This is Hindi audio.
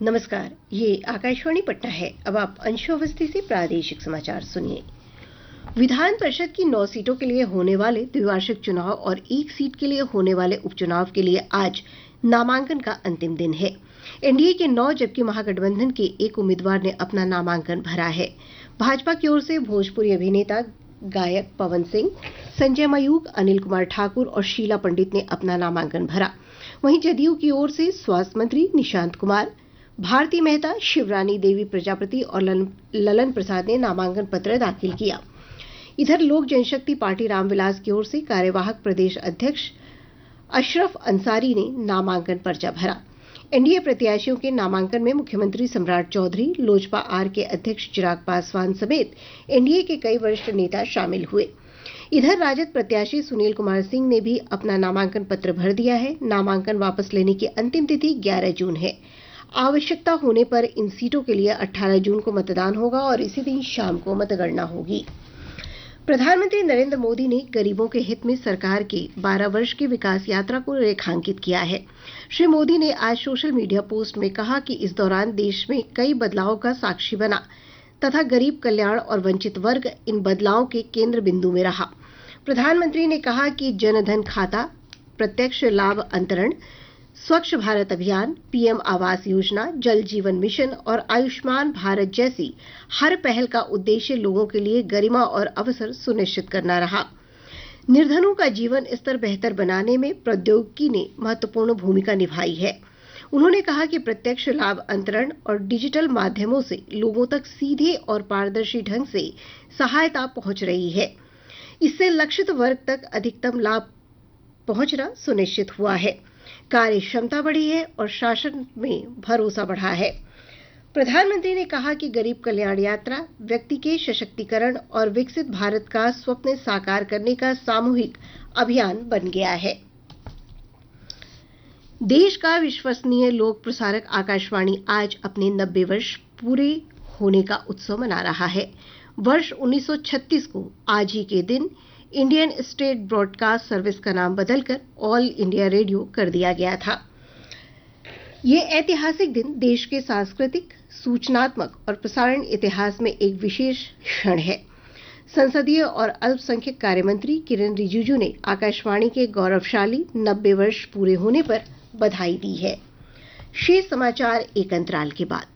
नमस्कार, ये आकाशवाणी पटना है। अब आप अंशु अवस्थी से प्रादेशिक समाचार सुनिए। विधान परिषद की 9 सीटों के लिए होने वाले द्विवार्षिक चुनाव और 1 सीट के लिए होने वाले उपचुनाव के लिए आज नामांकन का अंतिम दिन है। एनडीए के 9 जबकि महागठबंधन के 1 उम्मीदवार ने अपना नामांकन भरा है। भाजपा की ओर से भोजपुरी अभिनेता गायक पवन सिंह, संजय मयूख, अनिल कुमार ठाकुर और शीला पंडित ने अपना नामांकन भरा। वहीं जदयू की ओर से स्वास्थ्य मंत्री निशांत कुमार, भारती मेहता, शिवरानी देवी प्रजापति और ललन प्रसाद ने नामांकन पत्र दाखिल किया। इधर लोक जनशक्ति पार्टी रामविलास की ओर से कार्यवाहक प्रदेश अध्यक्ष अशरफ अंसारी ने नामांकन पर्चा भरा। एनडीए प्रत्याशियों के नामांकन में मुख्यमंत्री सम्राट चौधरी, लोजपा आर के अध्यक्ष चिराग पासवान समेत एनडीए के कई वरिष्ठ नेता शामिल हुए। इधर राजद प्रत्याशी सुनील कुमार सिंह ने भी अपना नामांकन पत्र भर दिया है। नामांकन वापस लेने की अंतिम तिथि 11 जून है। आवश्यकता होने पर इन सीटों के लिए 18 जून को मतदान होगा और इसी दिन शाम को मतगणना होगी। प्रधानमंत्री नरेंद्र मोदी ने गरीबों के हित में सरकार की 12 वर्ष की विकास यात्रा को रेखांकित किया है। श्री मोदी ने आज सोशल मीडिया पोस्ट में कहा कि इस दौरान देश में कई बदलावों का साक्षी बना तथा गरीब कल्याण और वंचित वर्ग इन बदलावों के केंद्र बिंदु में रहा। प्रधानमंत्री ने कहा कि जन धन खाता, प्रत्यक्ष लाभ अंतरण, स्वच्छ भारत अभियान, पीएम आवास योजना, जल जीवन मिशन और आयुष्मान भारत जैसी हर पहल का उद्देश्य लोगों के लिए गरिमा और अवसर सुनिश्चित करना रहा। निर्धनों का जीवन स्तर बेहतर बनाने में प्रौद्योगिकी ने महत्वपूर्ण भूमिका निभाई है। उन्होंने कहा कि प्रत्यक्ष लाभ अंतरण और डिजिटल माध्यमों से लोगों तक सीधे और पारदर्शी ढंग से सहायता पहुंच रही है। इससे लक्षित वर्ग तक अधिकतम लाभ पहुंचना सुनिश्चित हुआ है। कार्य क्षमता बढ़ी है और शासन में भरोसा बढ़ा है। प्रधानमंत्री ने कहा कि गरीब कल्याण यात्रा व्यक्ति के सशक्तिकरण और विकसित भारत का स्वप्न साकार करने का सामूहिक अभियान बन गया है। देश का विश्वसनीय लोक प्रसारक आकाशवाणी आज अपने 90 वर्ष पूरे होने का उत्सव मना रहा है। वर्ष 1936 को आज ही के दिन इंडियन स्टेट ब्रॉडकास्ट सर्विस का नाम बदलकर ऑल इंडिया रेडियो कर दिया गया था। ये ऐतिहासिक दिन देश के सांस्कृतिक, सूचनात्मक और प्रसारण इतिहास में एक विशेष क्षण है। संसदीय और अल्पसंख्यक कार्य मंत्री किरेन रिजिजू ने आकाशवाणी के गौरवशाली 90 वर्ष पूरे होने पर बधाई दी है। शेष समाचार एक अंतराल के बाद।